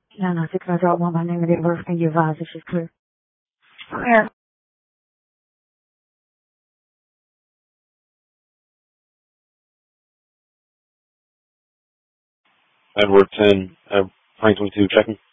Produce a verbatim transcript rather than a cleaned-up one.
لا أنا فكرة جواب ما بعمل لي برف كان يفاز إيش كله. Yeah. Edward ten, uh, Frank twenty-two checking.